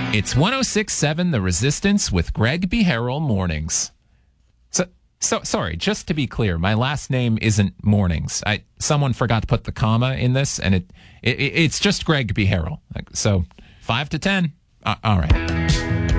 It's 106.7 The Resistance with Greg B. Harrell Mornings. So sorry, just to be clear, my last name isn't Mornings. Someone forgot to put the comma in this, and it's just Greg B. Harrell. So 5 to 10. All right.